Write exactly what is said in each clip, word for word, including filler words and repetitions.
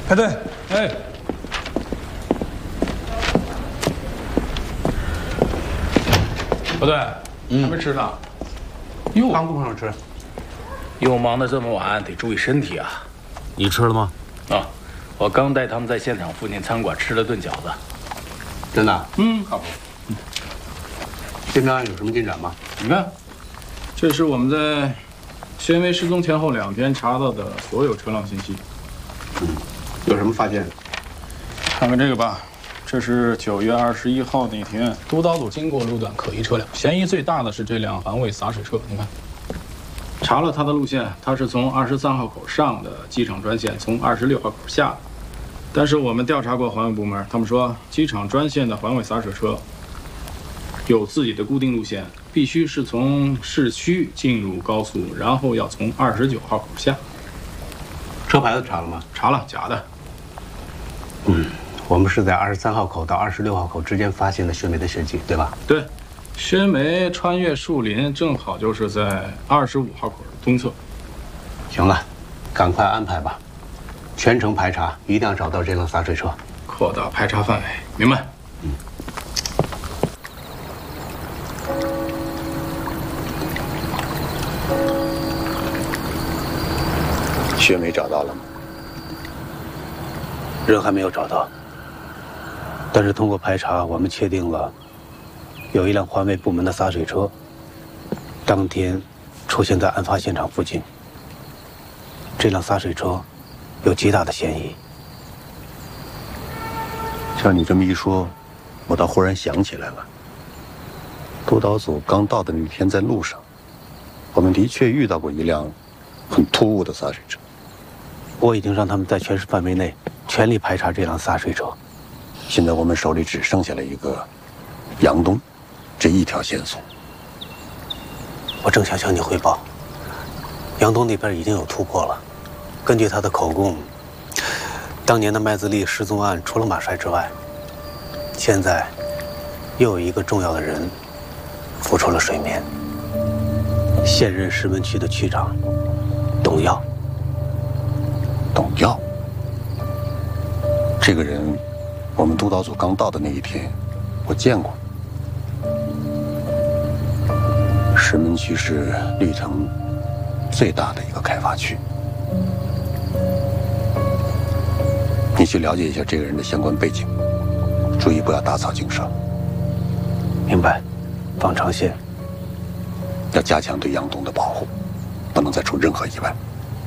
排队。哎，不对，还没吃呢。哟， 刚顾上吃。 又忙得这么晚，得注意身体啊。 你吃了吗？ 啊，我刚带他们在现场附近餐馆吃了顿饺子。 真的？ 嗯，靠谱。 嗯。这边案有什么进展吗？ 你看，这是我们在宣威失踪前后两天查到的所有车辆信息。 嗯，有什么发现？ 看看这个吧，这是九月二十一号那天督导组经过路段可疑车辆，嫌疑最大的是这辆环卫洒水车。你看，查了它的路线，它是从二十三号口上的机场专线，从二十六号口下的。但是我们调查过环卫部门，他们说机场专线的环卫洒水车有自己的固定路线，必须是从市区进入高速，然后要从二十九号口下。 车牌子查了吗？ 查了，假的。 嗯，我们是在二十三号口到二十六号口之间发现的薛梅的血迹，对吧？ 对，薛梅穿越树林，正好就是在二十五号口的东侧。 行了，赶快安排吧，全程排查，一定要找到这辆洒水车， 扩大排查范围。明白？ 嗯。 薛梅找到了吗？人还没有找到，但是通过排查，我们确定了有一辆环卫部门的洒水车，当天出现在案发现场附近。这辆洒水车有极大的嫌疑。 像你这么一说，我倒忽然想起来了。督导组刚到的那天，在路上，我们的确遇到过一辆很突兀的洒水车。 我已经让他们在全市范围内全力排查这辆洒水车。 现在我们手里只剩下了一个杨东这一条线索。 我正想向你汇报，杨东那边已经有突破了。根据他的口供，当年的麦子利失踪案，除了马帅之外，现在又有一个重要的人浮出了水面。现任石门区的区长董耀。 董耀，这个人，我们督导组刚到的那一天，我见过。石门区是绿城最大的一个开发区，你去了解一下这个人的相关背景，注意不要打草惊蛇。 明白，放长线。 要加强对杨东的保护，不能再出任何意外。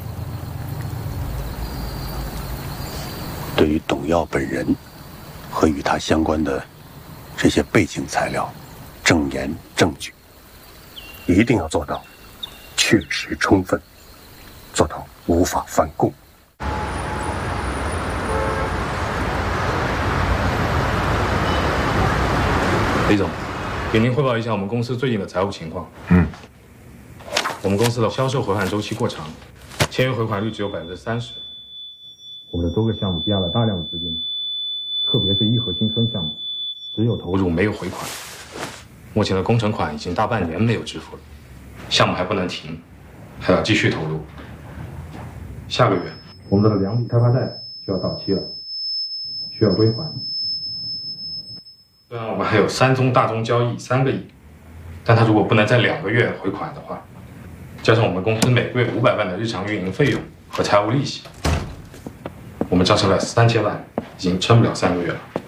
对于董耀本人和与他相关的这些背景材料、证言、证据，一定要做到确实充分，做到无法翻供。 李总，给您汇报一下我们公司最近的财务情况。 嗯， 我们公司的销售回款周期过长，签约回款率只有百分之三十。我们的多个项目积压了大量的资金，特别是颐和新村项目，只有投入没有回款。目前的工程款已经大半年没有支付了，项目还不能停，还要继续投入。下个月我们的两笔开发贷就要到期了，需要归还。虽然我们还有三宗大宗交易三个亿，但他如果不能在两个月回款的话，加上我们公司每个月五百万的日常运营费用和财务利息，我们账上了三千万，已经撑不了三个月了。